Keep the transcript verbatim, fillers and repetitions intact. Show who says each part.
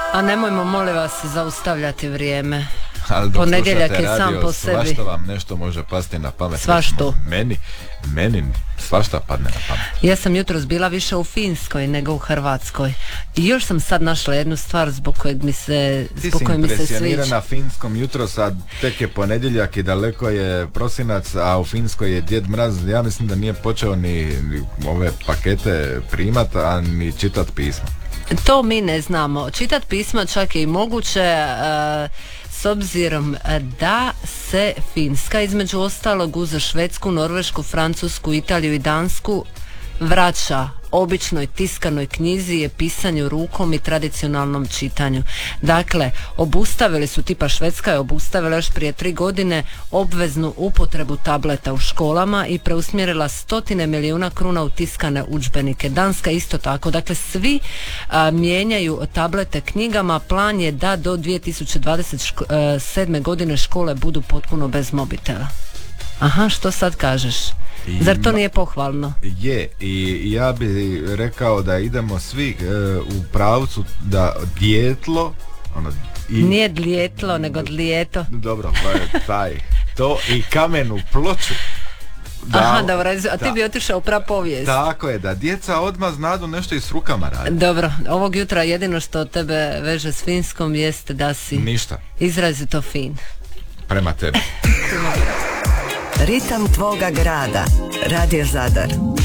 Speaker 1: A nemojmo, molim vas, zaustavljati vrijeme.
Speaker 2: Ali dok
Speaker 1: Ponedjeljak
Speaker 2: slušate
Speaker 1: je sam
Speaker 2: radio,
Speaker 1: po sebi.
Speaker 2: svašta vam nešto može pasti na pamet.
Speaker 1: Svašto?
Speaker 2: Meni, meni svašta padne na pamet.
Speaker 1: Ja sam jutros bila više u Finskoj nego u Hrvatskoj. I još sam sad našla jednu stvar zbog kojeg mi se, zbog koje mi se sviđa.
Speaker 2: Ti si impresionirana Finskom jutros, a tek je ponedjeljak i daleko je prosinac, a u Finskoj je Djed Mraz. Ja mislim da nije počeo ni, ni ove pakete primat, a ni čitat pismo.
Speaker 1: To mi ne znamo. Čitat pisma čak je i moguće, uh, s obzirom da se Finska između ostalog uz Švedsku, Norvešku, Francusku, Italiju i Dansku vraća običnoj tiskanoj knjizi, je pisanju rukom i tradicionalnom čitanju. Dakle, obustavili su, tipa Švedska je obustavila još prije tri godine obveznu upotrebu tableta u školama i preusmjerila stotine milijuna kruna u tiskane udžbenike. Danska isto tako. Dakle, svi a, mijenjaju tablete knjigama. Plan je da do dvije tisuće dvadeset sedme godine škole budu potpuno bez mobitela. Aha, što sad kažeš? Zar to nije pohvalno?
Speaker 2: Je, i ja bih rekao da idemo svi e, u pravcu da djetlo ono, i,
Speaker 1: nije dlijetlo, nego dlijeto.
Speaker 2: Dobro, pa je taj to i kamenu ploču. Da,
Speaker 1: aha, dobro, a ti
Speaker 2: da,
Speaker 1: bi otišao u prapovijest.
Speaker 2: Tako je, da djeca odmah znadu nešto i s rukama radi.
Speaker 1: Dobro, ovog jutra jedino što tebe veže s Finskom jeste da si
Speaker 2: ništa
Speaker 1: izrazito fin.
Speaker 2: Prema tebi.
Speaker 3: Ritam tvoga grada. Radio Zadar.